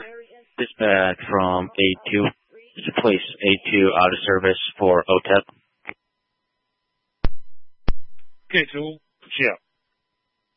Dispatch from A2. Place A2 out of service for OTEP. Okay, so, yeah.